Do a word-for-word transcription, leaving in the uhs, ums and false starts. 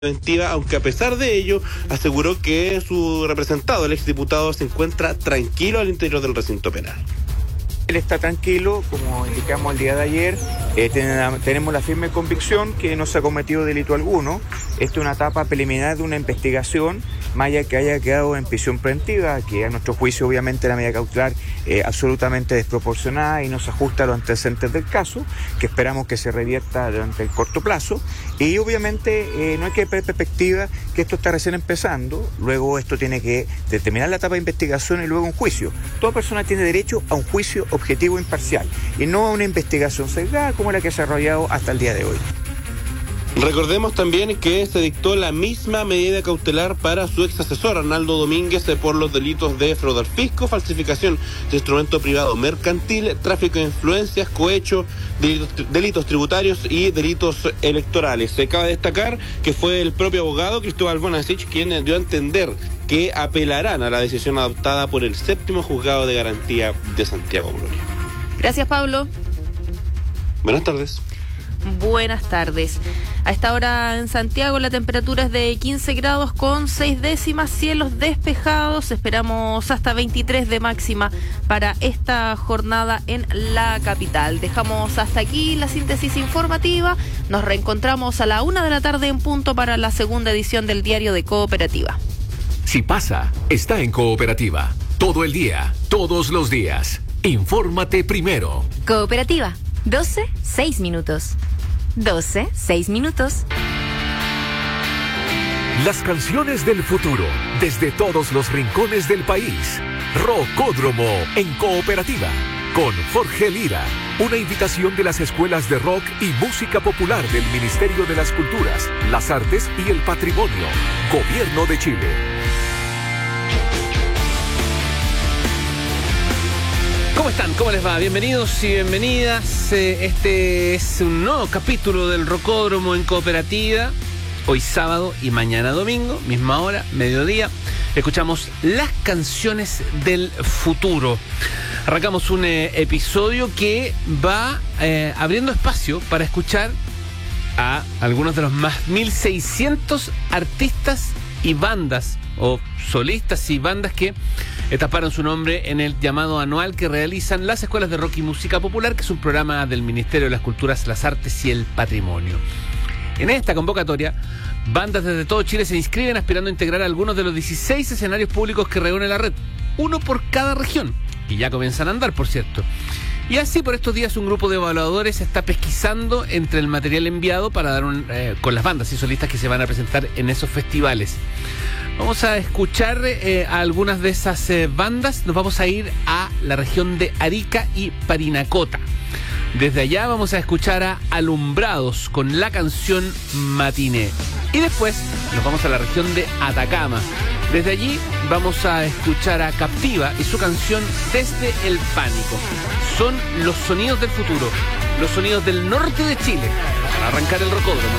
preventiva, aunque a pesar de ello aseguró que su representado, el exdiputado, se encuentra tranquilo al interior del recinto penal. Él está tranquilo, como indicamos el día de ayer, eh, ten, tenemos la firme convicción que no se ha cometido delito alguno. Esta es una etapa preliminar de una investigación, más allá que haya quedado en prisión preventiva, que a nuestro juicio obviamente la medida cautelar eh, absolutamente desproporcionada y no se ajusta a los antecedentes del caso, que esperamos que se revierta durante el corto plazo. Y obviamente eh, no hay que perder perspectiva que esto está recién empezando, luego esto tiene que determinar la etapa de investigación y luego un juicio. Toda persona tiene derecho a un juicio objetivo e imparcial y no a una investigación sesgada como la que se ha desarrollado hasta el día de hoy. Recordemos también que se dictó la misma medida cautelar para su ex asesor Arnaldo Domínguez por los delitos de fraude al fisco, falsificación de instrumento privado mercantil, tráfico de influencias, cohecho, delitos, delitos tributarios y delitos electorales. Se acaba de destacar que fue el propio abogado Cristóbal Bonasich quien dio a entender que apelarán a la decisión adoptada por el séptimo juzgado de garantía de Santiago. Gloria. Gracias, Pablo. Buenas tardes. Buenas tardes. A esta hora en Santiago la temperatura es de quince grados con seis décimas, cielos despejados. Esperamos hasta veintitrés de máxima para esta jornada en la capital. Dejamos hasta aquí la síntesis informativa. Nos reencontramos a la una de la tarde en punto para la segunda edición del Diario de Cooperativa. Si pasa, está en Cooperativa. Todo el día, todos los días. Infórmate primero. Cooperativa. doce, seis minutos. doce, seis minutos. Las canciones del futuro, desde todos los rincones del país. Rocódromo en Cooperativa, con Jorge Lira. Una invitación de las escuelas de rock y música popular del Ministerio de las Culturas, las Artes y el Patrimonio. Gobierno de Chile. ¿Cómo están? ¿Cómo les va? Bienvenidos y bienvenidas. Este es un nuevo capítulo del Rocódromo en Cooperativa. Hoy sábado y mañana domingo, misma hora, mediodía. Escuchamos las canciones del futuro. Arrancamos un eh, episodio que va eh, abriendo espacio para escuchar a algunos de los más mil seiscientos artistas y bandas, o solistas y bandas que taparon su nombre en el llamado anual que realizan las escuelas de rock y música popular, que es un programa del Ministerio de las Culturas, las Artes y el Patrimonio. En esta convocatoria, bandas desde todo Chile se inscriben aspirando a integrar algunos de los dieciséis escenarios públicos que reúne la red, uno por cada región, y ya comienzan a andar, por cierto. Y así por estos días un grupo de evaluadores está pesquisando entre el material enviado para dar un, eh, con las bandas y solistas que se van a presentar en esos festivales. Vamos a escuchar eh, a algunas de esas eh, bandas. Nos vamos a ir a la región de Arica y Parinacota. Desde allá vamos a escuchar a Alumbrados con la canción Matiné. Y después nos vamos a la región de Atacama. Desde allí vamos a escuchar a Captiva y su canción Desde el Pánico. Son los sonidos del futuro, los sonidos del norte de Chile. Para arrancar el Rocódromo